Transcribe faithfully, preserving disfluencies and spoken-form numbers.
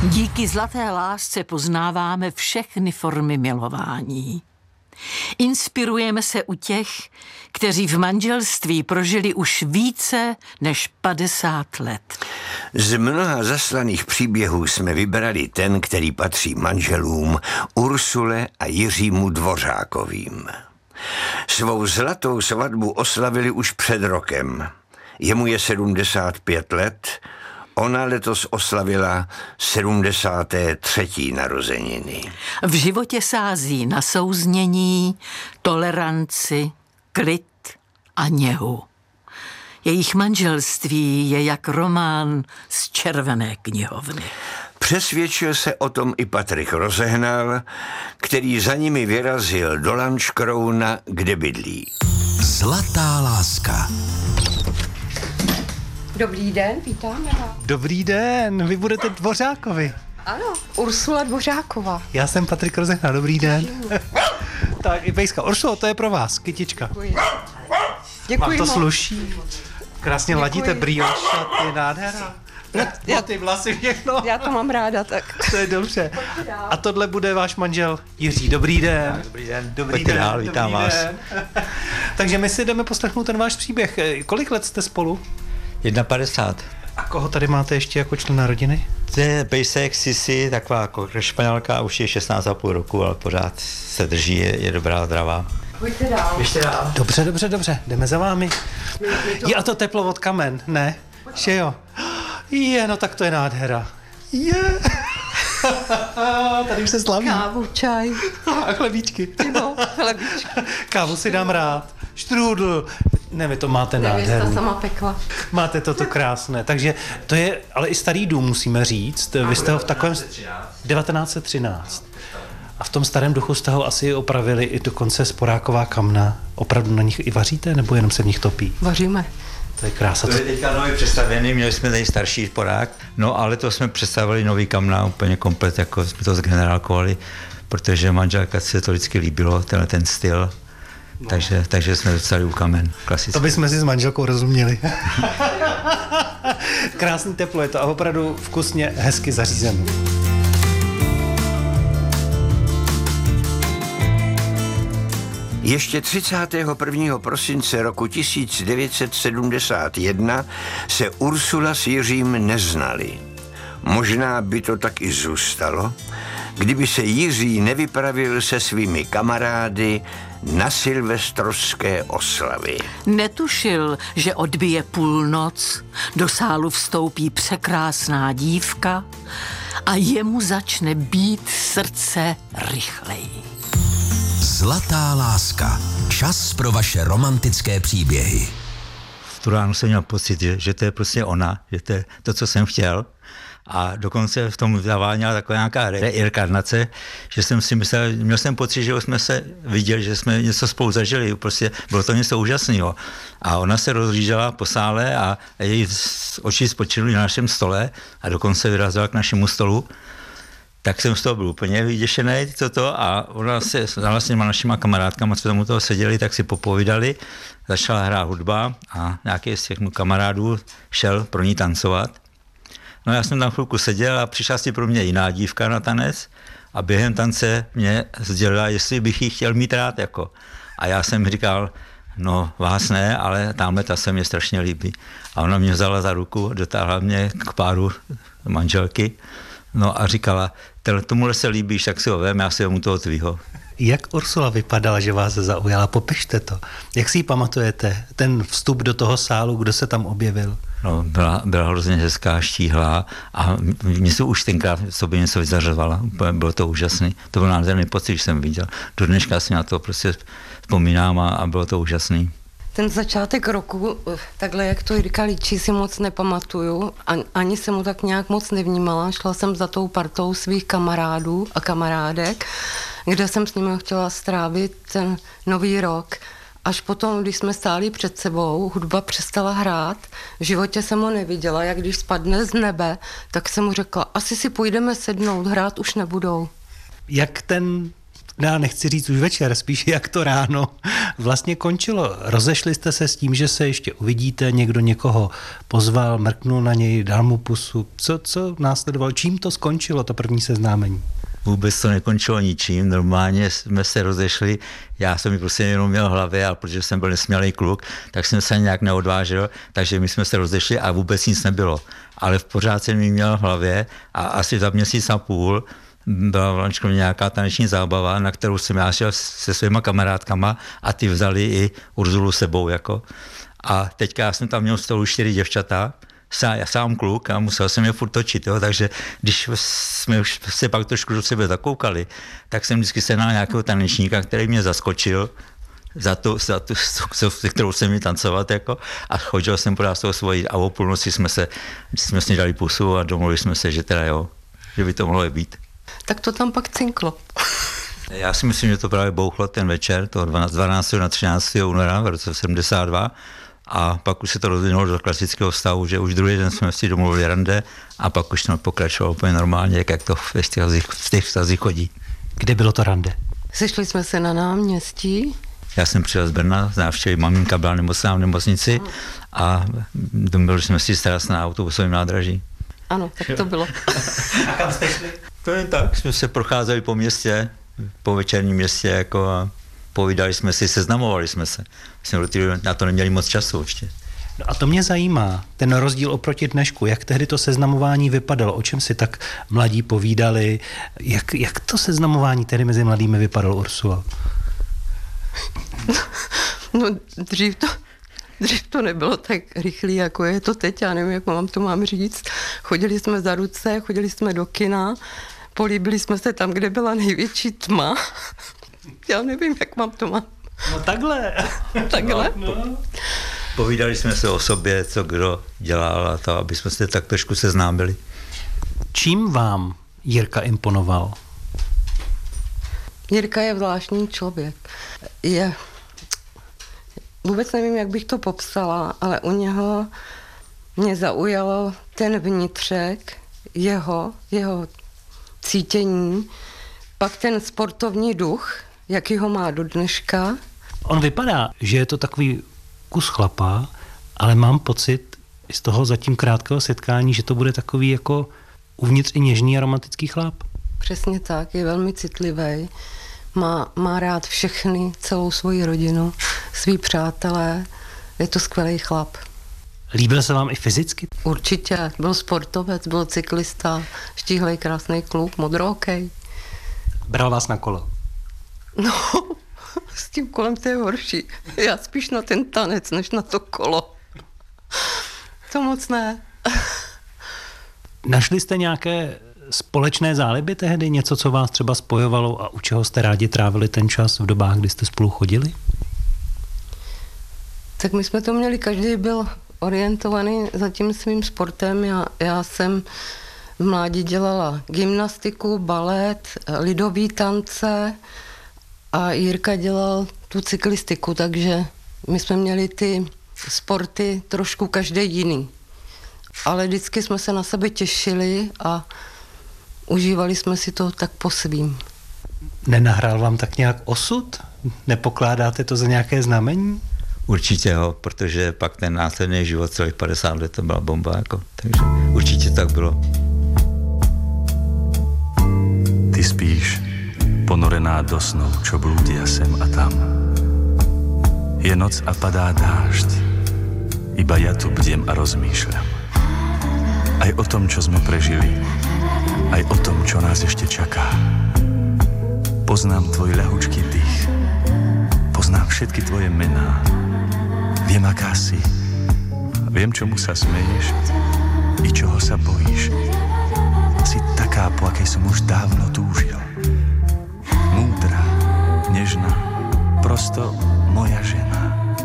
Díky zlaté lásce poznáváme všechny formy milování. Inspirujeme se u těch, kteří v manželství prožili už více než padesát let. Z mnoha zaslaných příběhů jsme vybrali ten, který patří manželům Ursule a Jiřímu Dvořákovým. Svou zlatou svatbu oslavili už před rokem. Jemu je sedmdesát pět let, ona letos oslavila sedmdesáté třetí narozeniny. V životě sází na souznění, toleranci, klid a něhu. Jejich manželství je jak román z červené knihovny. Přesvědčil se o tom i Patrik Rozehnal, který za nimi vyrazil do Lanškrouna, kde bydlí. Zlatá láska. Dobrý den, vítáme vás. Dobrý den, vy budete Dvořákovi. Ano, Ursula Dvořáková. Já jsem Patrik Rozehnal, dobrý den. Tak i pejska. Ursulo, to je pro vás, kytička. Děkuji. Děkuji Vám to moc. sluší. Krásně Děkuji. ladíte brýle, šaty, nádhera. Já, ty vlasy, všechno. Já to mám ráda, tak. To je dobře. A tohle bude váš manžel Jiří. Dobrý den. Dobrý den. Dobrý Pojďte den. dál, vítám Dobrý vás. den. Takže my si jdeme poslechnout ten váš příběh. Kolik let jste spolu? padesát jedna. A koho tady máte ještě jako člena rodiny? To je pejsek Sisi, taková jako španělka, už je šestnáct a půl roku, ale pořád se drží, je, je dobrá, zdravá. Pojďte dál. Ještě dál. Dobře, dobře, dobře, jdeme za vámi. Je a to teplo od kamen, ne? Že jo? Je, no tak to je nádhera. Je. Tady už se slaví. Kávu, čaj. A chlebíčky. No, chlebíčka. Kávu si dám rád. Štrůdl. Ne, vy to máte Nevěsta nádherný. sama pekla. Máte toto krásné. Takže to je, ale i starý dům, musíme říct. Vy jste ho v takovém... devatenáct set třináct. A v tom starém duchu jste ho asi opravili i dokonce sporáková kamna. Opravdu na nich i vaříte, nebo jenom se v nich topí? Vaříme. To je krása. To je teďka nový přestavený, měli jsme tady starší porák, no ale to jsme představili nový kamna, úplně komplet, jako jsme to zgenerálkovali, protože manželka se to vždycky líbilo, tenhle ten styl, no. takže, takže jsme dostali u kamen, klasicky. To bychom si s manželkou rozuměli. Krásný teplo je to a opravdu vkusně, hezky zařízený. Ještě třicátého prvního prosince roku tisíc devět set sedmdesát jedna se Ursula s Jiřím neznali. Možná by to tak i zůstalo, kdyby se Jiří nevypravil se svými kamarády na silvestrovské oslavy. Netušil, že odbije půlnoc, do sálu vstoupí překrásná dívka a jemu začne být srdce rychleji. Zlatá láska. Čas pro vaše romantické příběhy. V tu ránu jsem měl pocit, že, že to je prostě ona, že to je to, co jsem chtěl. A dokonce v tom zaváněla taková nějaká reinkarnace, že jsem si myslel, měl jsem pocit, že jsme se viděli, že jsme něco spolu zažili, prostě bylo to něco úžasného. A ona se rozhlížela po sále a její oči spočily na našem stole a dokonce vyrazila k našemu stolu. Tak jsem z toho byl úplně vyděšený, toto, a ona se znala s těma našima kamarádkama, co tomu toho seděli, tak si popovídali, začala hrát hudba a nějaký z těch kamarádů šel pro ní tancovat. No já jsem tam chvilku seděl a přišla si pro mě jiná dívka na tanec a během tance mě sdělila, jestli bych ji chtěl mít rád, jako. A já jsem říkal, no vás ne, ale tamhle ta se mě strašně líbí. A ona mě vzala za ruku, dotáhla mě k páru manželky, no a říkala, tomuhle se líbíš, tak si ho vem, já si vemu toho tvýho. Jak Ursula vypadala, že vás zaujala? Popište to. Jak si ji pamatujete? Ten vstup do toho sálu, kdo se tam objevil? No, byla, byla hrozně hezká, štíhlá a mě se už tenkrát v sobě něco vyzařovala. Bylo to úžasný. To byl nádherný pocit, když jsem viděl. Do dneška si na to prostě vzpomínám a, a bylo to úžasný. Ten začátek roku, takhle jak to Jirka líčí, si moc nepamatuju. Ani jsem mu tak nějak moc nevnímala. Šla jsem za tou partou svých kamarádů a kamarádek, kde jsem s nimi chtěla strávit ten nový rok. Až potom, když jsme stáli před sebou, hudba přestala hrát, v životě jsem ho neviděla, jak když spadne z nebe, tak jsem mu řekla, asi si půjdeme sednout, hrát už nebudou. Jak ten já nechci říct už večer, spíš jak to ráno vlastně končilo. Rozešli jste se s tím, že se ještě uvidíte, někdo někoho pozval, mrknul na něj, dal mu pusu. Co, co následovalo? Čím to skončilo, to první seznámení? Vůbec to nekončilo ničím, normálně jsme se rozešli, já jsem mi prostě jenom měl v hlavě, ale protože jsem byl nesmělý kluk, tak jsem se nějak neodvážil, takže my jsme se rozešli a vůbec nic nebylo. Ale v pořád jsem mi měl v hlavě a asi za měsíc a půl byla v Lančkově nějaká taneční zábava, na kterou jsem já šel se svýma kamarádkama a ty vzali i Urzulu sebou. Jako. A teďka já jsem tam měl stolu čtyři děvčata, sám, sám kluk a musel jsem je furt točit, jo, takže když jsme už se pak trošku do sebe zakoukali, tak jsem vždycky sehnal nějakého tanečníka, který mě zaskočil za tu, za tu se kterou jsem mi tancovat, jako, a chodil jsem podát toho svoji a o půlnoci jsme se, jsme si dali pusu a domluvili jsme se, že teda jo, že by to mohlo být. Tak to tam pak cinklo. Já si myslím, že to právě bouchlo ten večer, to dvanáctého na třináctého února v roce sedmdesát dva, a pak už se to rozvinulo do klasického stavu, že už druhý den jsme si domluvili rande a pak už to pokračovalo úplně normálně, jak to v těch vztazích chodí. Kde bylo to rande? Sešli jsme se na náměstí. Já jsem přijel z Brna, z návštěvy, maminka byla nemocná v nemocnici a domluvili jsme si starat na autobusovém nádraží. Ano, tak to bylo. A kam jste šli? To je tak, jsme se procházeli po městě, po večerním městě, jako a povídali jsme si, seznamovali jsme se. Jsme na to neměli moc času ještě. No a to mě zajímá, ten rozdíl oproti dnešku, jak tehdy to seznamování vypadalo, o čem si tak mladí povídali, jak, jak to seznamování tehdy mezi mladými vypadalo, Ursulo? No dřív to, dřív to nebylo tak rychlý, jako je to teď, já nevím, jak vám to mám říct. Chodili jsme za ruce, chodili jsme do kina, políbili jsme se tam, kde byla největší tma. Já nevím, jak vám to mám. No takhle. Takhle? No. Povídali jsme se o sobě, co kdo dělal a to, aby jsme se tak trošku seznámili. Čím vám Jirka imponoval? Jirka je zvláštní člověk. Je, vůbec nevím, jak bych to popsala, ale u něho mě zaujalo ten vnitřek, jeho, jeho cítění, pak ten sportovní duch, jaký ho má do dneška. On vypadá, že je to takový kus chlapa, ale mám pocit z toho zatím krátkého setkání, že to bude takový jako uvnitř i něžný a romantický chlap. Přesně tak, je velmi citlivý. Má, má rád všechny, celou svoji rodinu, svý přátelé. Je to skvělý chlap. Líbil se vám i fyzicky? Určitě. Byl sportovec, byl cyklista, štíhlej, krásný kluk, modrookej. Bral vás na kolo? No, s tím kolem to je horší. Já spíš na ten tanec, než na to kolo. To moc ne. Našli jste nějaké společné záliby tehdy? Něco, co vás třeba spojovalo a u čeho jste rádi trávili ten čas v dobách, kdy jste spolu chodili? Tak my jsme to měli, každý byl orientovaný za tím svým sportem. Já, já jsem v mládí dělala gymnastiku, balet, lidový tance a Jirka dělal tu cyklistiku, takže my jsme měli ty sporty trošku každý jiný. Ale vždycky jsme se na sebe těšili a užívali jsme si to tak po svým. Nenahrál vám tak nějak osud? Nepokládáte to za nějaké znamení? Určitě jo, protože pak ten následný život celých padesát let to byla bomba, jako, takže určitě tak bylo. Ty spíš, ponorená do snov, čo blúdia sem a tam. Je noc a padá dážď, iba ja tu bdiem a rozmýšľam. Aj o tom, čo sme prežili, aj o tom, čo nás ešte čaká. Poznám tvoj ľahučký dých, poznám všetky tvoje mená. Viem, aká si, viem, čomu sa smeješ i čoho sa bojíš. Si taká, po akej som už dávno túžil. Múdra, nežná, prosto moja žena.